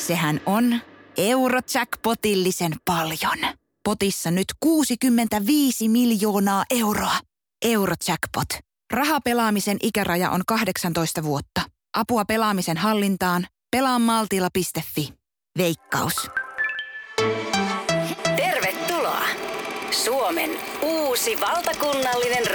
Sehän on Eurojackpotillisen paljon. Potissa nyt 65 miljoonaa euroa. Eurojackpot. Rahapelaamisen ikäraja on 18 vuotta. Apua pelaamisen hallintaan. Pelaamaltilla.fi. Veikkaus. Tervetuloa! Suomen uusi valtakunnallinen